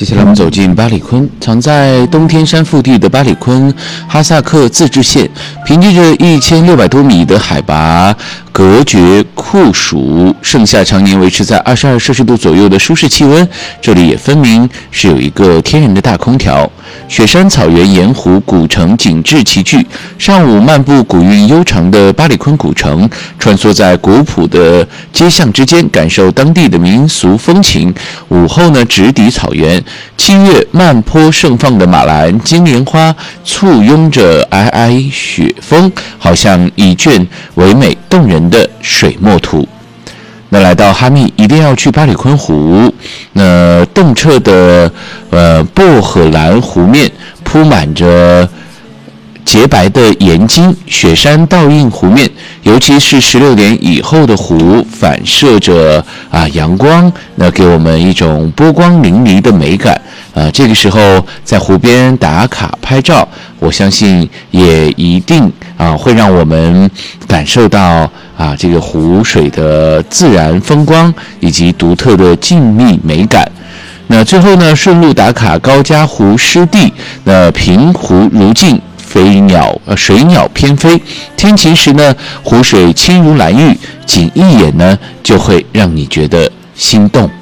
接下来我们走进巴里坤，藏在冬天山腹地的巴里坤哈萨克自治县，凭借着1600多米的海拔，隔绝酷暑，盛夏常年维持在22摄氏度左右的舒适气温。这里也分明是有一个天然的大空调。雪山草原盐湖古城景致齐聚，上午漫步古韵悠长的巴里坤古城，穿梭在古朴的街巷之间，感受当地的民俗风情。午后呢，直抵草原。7月漫坡盛放的马兰金莲花簇拥着皑皑雪峰，好像一卷唯美动人的水墨图。那来到哈密一定要去巴里坤湖，那澄澈的薄荷蓝湖面铺满着洁白的盐晶，雪山倒映湖面，尤其是16点以后的湖，反射着阳光，那给我们一种波光粼粼的美感。这个时候在湖边打卡拍照，我相信也一定会让我们感受到这个湖水的自然风光以及独特的静谧美感。那最后呢，顺路打卡高加湖湿地，那平湖如镜，水鸟翩飞，天晴时呢，湖水清如蓝玉，仅一眼呢就会让你觉得心动。